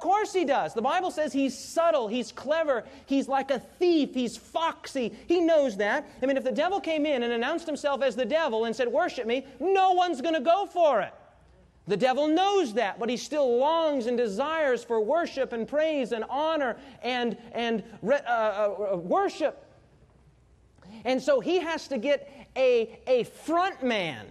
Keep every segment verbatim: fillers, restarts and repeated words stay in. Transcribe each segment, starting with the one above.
course he does. The Bible says he's subtle, he's clever, he's like a thief, he's foxy. He knows that. I mean, if the devil came in and announced himself as the devil and said, worship me, no one's going to go for it. The devil knows that, but he still longs and desires for worship and praise and honor and, and uh, uh, worship. And so he has to get a, a front man.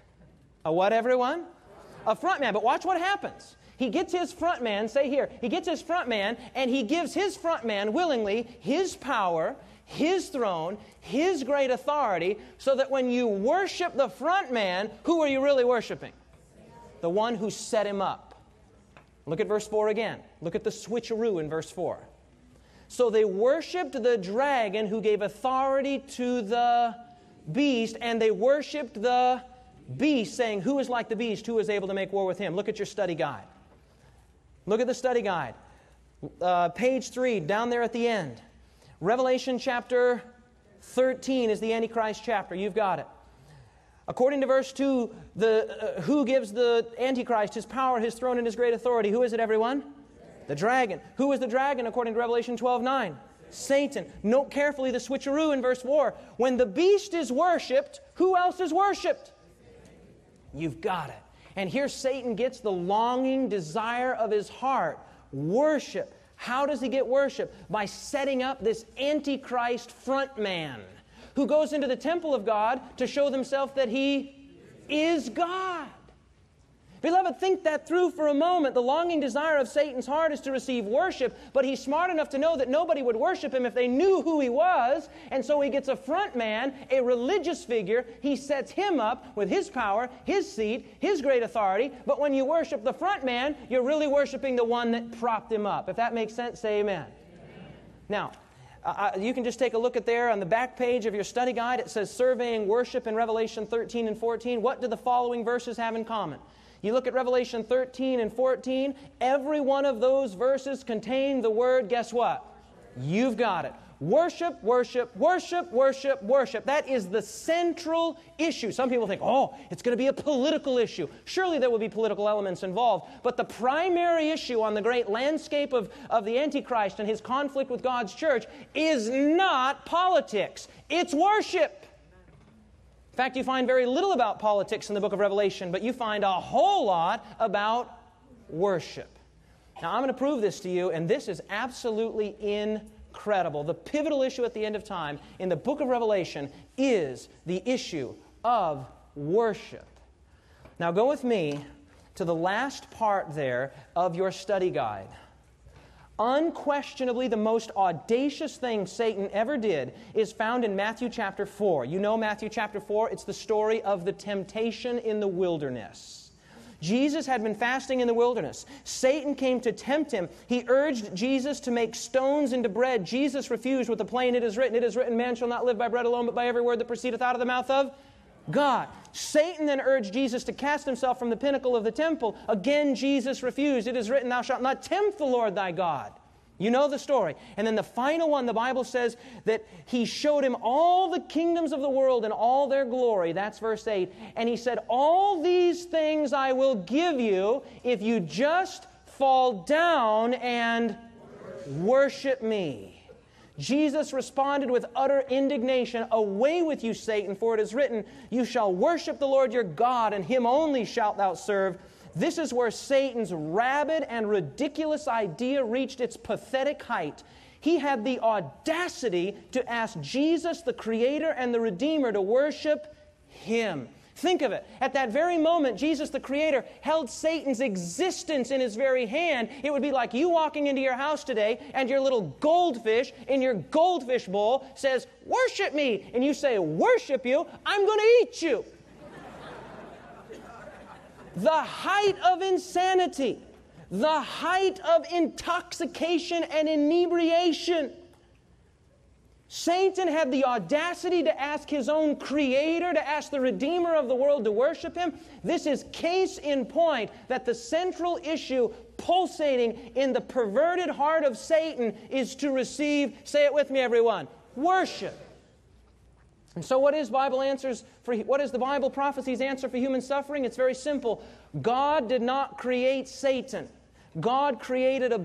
A what, everyone? A front man. But watch what happens. He gets his front man, say here, he gets his front man, and he gives his front man willingly his power, his throne, his great authority, so that when you worship the front man, who are you really worshiping? The one who set him up. Look at verse four again. Look at the switcheroo in verse four. So they worshipped the dragon who gave authority to the beast, and they worshipped the beast, saying, who is like the beast? Who is able to make war with him? Look at your study guide. Look at the study guide. Uh, page three, down there at the end. Revelation chapter thirteen is the Antichrist chapter. You've got it. According to verse two, the, uh, who gives the Antichrist his power, his throne, and his great authority? Who is it, everyone? The dragon. Who is the dragon according to Revelation twelve nine? Satan. Note carefully the switcheroo in verse four. When the beast is worshipped, who else is worshipped? You've got it. And here Satan gets the longing desire of his heart. Worship. How does he get worship? By setting up this Antichrist front man who goes into the temple of God to show himself that he is God. Beloved, think that through for a moment. The longing desire of Satan's heart is to receive worship, but he's smart enough to know that nobody would worship him if they knew who he was, and so he gets a front man, a religious figure. He sets him up with his power, his seat, his great authority, but when you worship the front man, you're really worshiping the one that propped him up. If that makes sense, say amen. Amen. Now, Uh, you can just take a look at there on the back page of your study guide. It says surveying worship in Revelation thirteen and fourteen. What do the following verses have in common? You look at Revelation thirteen and fourteen. Every one of those verses contain the word, guess what? You've got it. Worship, worship, worship, worship, worship. That is the central issue. Some people think, oh, it's going to be a political issue. Surely there will be political elements involved. But the primary issue on the great landscape of, of the Antichrist and his conflict with God's church is not politics. It's worship. In fact, you find very little about politics in the book of Revelation, but you find a whole lot about worship. Now, I'm going to prove this to you, and this is absolutely incredible. Incredible. The pivotal issue at the end of time in the book of Revelation is the issue of worship. Now go with me to the last part there of your study guide. Unquestionably, the most audacious thing Satan ever did is found in Matthew chapter four. You know Matthew chapter four? It's the story of the temptation in the wilderness. Jesus had been fasting in the wilderness. Satan came to tempt him. He urged Jesus to make stones into bread. Jesus refused with the plain, it is written, it is written, man shall not live by bread alone, but by every word that proceedeth out of the mouth of God. Satan then urged Jesus to cast himself from the pinnacle of the temple. Again, Jesus refused. It is written, thou shalt not tempt the Lord thy God. You know the story. And then the final one, the Bible says that he showed him all the kingdoms of the world and all their glory. That's verse eight. And he said, all these things I will give you if you just fall down and worship me. Jesus responded with utter indignation, away with you, Satan, for it is written, you shall worship the Lord your God, and him only shalt thou serve. This is where Satan's rabid and ridiculous idea reached its pathetic height. He had the audacity to ask Jesus, the Creator and the Redeemer, to worship him. Think of it. At that very moment, Jesus, the Creator, held Satan's existence in his very hand. It would be like you walking into your house today and your little goldfish in your goldfish bowl says, worship me. And you say, worship you? I'm going to eat you. The height of insanity, the height of intoxication and inebriation. Satan had the audacity to ask his own Creator, to ask the Redeemer of the world to worship him. This is case in point that the central issue pulsating in the perverted heart of Satan is to receive, say it with me everyone, worship. And so what is Bible answers for what is the Bible prophecy's answer for human suffering? It's very simple. God did not create Satan. God created a